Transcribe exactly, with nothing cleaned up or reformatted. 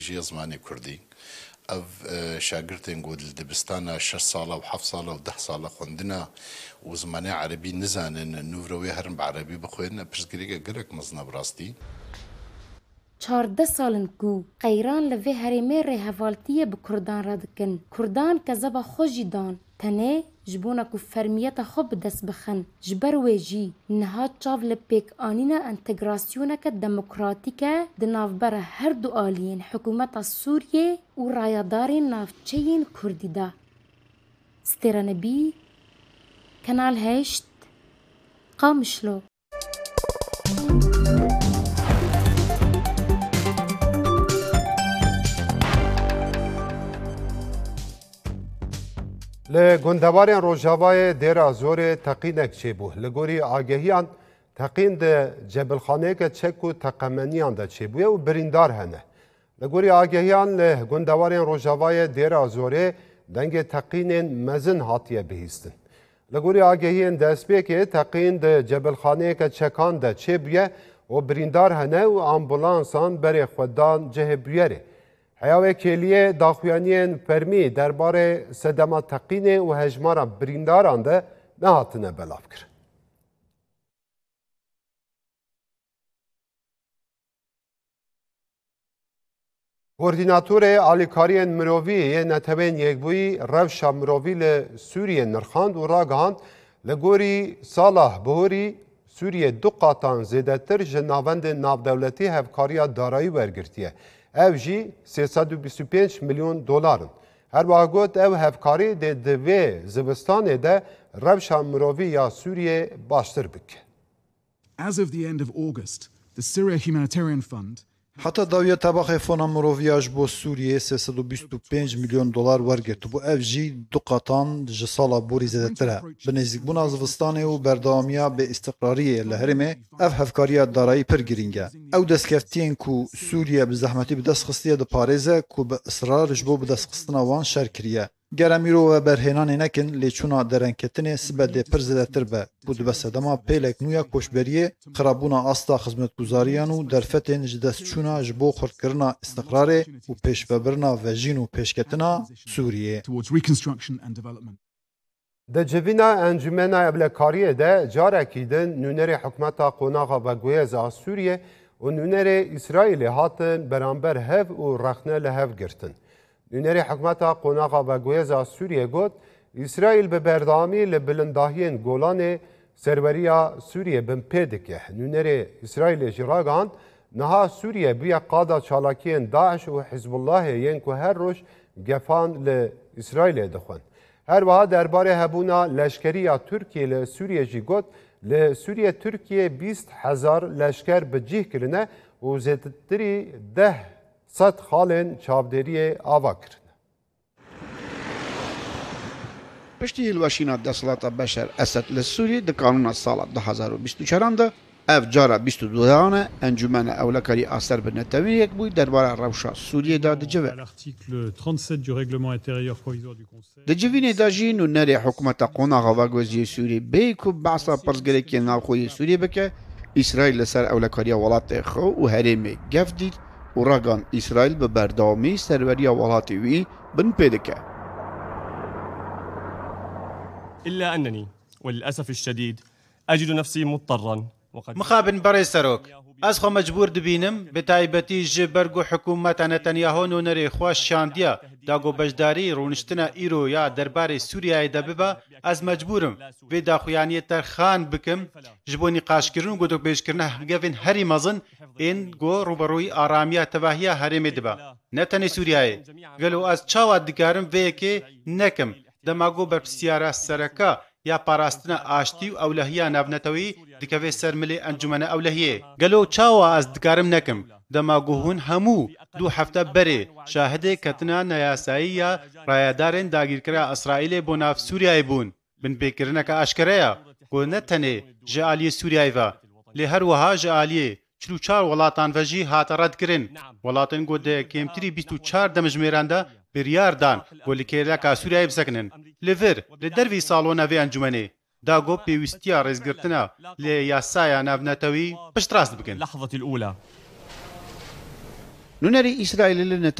جي زماني كردي اف شاگردين قود الدبستانا شش سالة وحف سالة وده سالة خوندنا وزماني عربي نزانن نوروي هرم بعربي بخوين برسگريگا گرك مزنا براستي چارده سالن کو قیران لوی هریمه ره هوالتیه به کردان را دکن کردان که زبا خوشی دان تنه جبونا کو فرمیت خوب دست بخن جبر ویجی نها چاو لپیک آنینا انتگراسیونا که دموکراتیکه دنافبر هر دو آلین حکومت سوریه و رایداری نافچین کردی دا سترانبی kanal هشت قامشلو لگندوارین روجاوای دیرا زور تقینک چه بو لگوری آگهیان تقین ده جبلخانه که چکو تقمنیان ده چه بوه و بریندار هنه لگوری آگهیان لگندوارین روجاوای دیرا زور دنگ تقین مزن هاتیه بهیستن لگوری آگهیان دست بی که تقین ده جبلخانه که چکان ده چه بوه و بریندار هنه و آمبولانسان بری خودان جه بیاره حیاوه کلیه داخویانین فرمی درباره صدمات تقینه و هجمارا برینداران ده نهاتنه بلاف کرد. کوردیناتور آلیکاریین مرووی نتوین یکبوی روشا مرووی لسوریه نرخاند و راگهاند لگوری صالح بهوری سوریه دو قاطان زیدتر جناوند نافدولتی هفکاریا دارایی ورگرتیه. ev jî sê sed û bîst û pênc milyon dolar in. Her wiha got ev hevkarî dê di vê zivistanê de rewşa mirovî ya Sûriyê baştir bike. As of the end of August, the Syria Humanitarian Fund حتی داویه طبقه فونا مروویاج بو سوریه سیصد و بیست و پنج میلیون دلار ورگرت بو اف جی دو قطان جسالا بوری زدتره به نزدیک بونا زوستانه و بردامیا به استقراریه لهرمه اف هفکاریا دارایی پر گرینگه او دستکفتین کو سوریه به زحمتی به دست خستیه ده پارێزه کو به اصرار جبو به دست خستنا وان شر کریه گرمیرو و برهنان نکن لیچونا درنکتنه سبب پر زدتر به بود بس دما پیلک نویا کوشبریه خرابونا استا خدمت گزاریان و درفتن جدست چونا جبو خردکرنا استقرار و پیش ببرنا و جین و پیشکتنا سوریه ده جوینا انجمنا ابلکاریه ده جارکیدن نونر حکمتا قوناغا و گویزا سوریه و نونر اسرائیل هاتن برانبر هف و رخنه لهف گرتن. نونری حکمتا قوناغا و گویزا سوریه گوت اسرائیل به بردامی لبلنداهین گولان سروریا سوریه بن پیدکه. نونری اسرائیل جراغان نها سوریه بیا قادا چالاکین داعش و حزب الله ین که هر روش گفان لاسرائیل دخون. هر وها درباره هبونا لشکریا ترکیه لسوریه جی گوت لسوریه ترکیه بیست هزار لشکر بجیه کرنه و زیدتری ده صد خالن چاودێری ئاوا کردن. پشتی هلوشینا دەسەڵاتە بەشەر ئەسەد لە سووریە di kanûna sala du hezar û bîst û çaran de ev cara bîst û duyan e encûmena ewlekarî aser bi netewîyek bû derbara rewşa Sûriyê da dicive. Di civînê de jî nûnerê hikûmeta qonaxa Vegweziyê Sûriyê bê ku behsa pirsgirêkiyên navxweyê Sûriyê bike, İsraîl li ser ewlekariya welatê xwe û herêmê gef dît و راگان اسرائیل به بردامی سروریا ولاتی وی بن پیدکه. إلا أنني وللأسف الشديد أجد نفسي مضطرا مخابن بري سروك أسخو مجبور دبينم بتايبتي جبرگو حكومة نتنياهو نونري خواش شانديا داگو بجداري رونشتنا إيرو يا درباري سوريا دببا از مجبورم في داخويانية ترخان بكم جبوني قاشكرون قدو بيشكرنه گفين هري مزن إن گو روبروي آراميا تواهيا هرمي دبا نتني سوريا قالو از چاوا دكارم ويكي نكم دماغو برپسيارا سركا یا پاراستنا آشتی و اولهیه نافنتوی دکوی سرملی انجمن اولهیه گلو چاوا از دکارم نکم دماغوهون همو دو هفته بره شاهده کتنا نیاسایی یا رایدارن داگیرکرا اسرائیل بو ناف سوریای بون بن بکرنه که اشکریا گو نتنه جعالی سوریای و لی هر وها جعالی چلو چار ولاتان وجی هات رد کرن ولاتن گو ده کمتری بیست و چار دمجمیرانده بریار دان گولی که رکا سوریای بسکنن لیور لدروی سالونا وی انجمنه دا گو پیوستیا رزگرتنا لی یاسایا نافنتوی پشت راست بکن اللحظة الأولى نونەری ئیسرائیل لە